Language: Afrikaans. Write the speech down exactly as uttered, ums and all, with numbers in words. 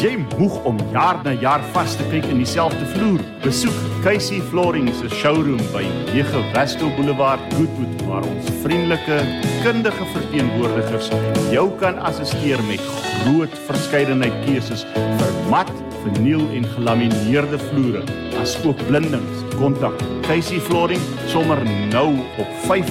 jy moeg om jaar na jaar vas te kyk in dieselfde vloer? Besoek Casey Flooring se showroom by nege Westel Boulevard, Goodwood, waar ons vriendelike, kundige verteenwoordigers jou kan assisteer met groot verskeidenheid keuses vir mat, verniel en gelamineerde vloere, as ook blindings. Kontak Casey Flooring sommer nou op vyf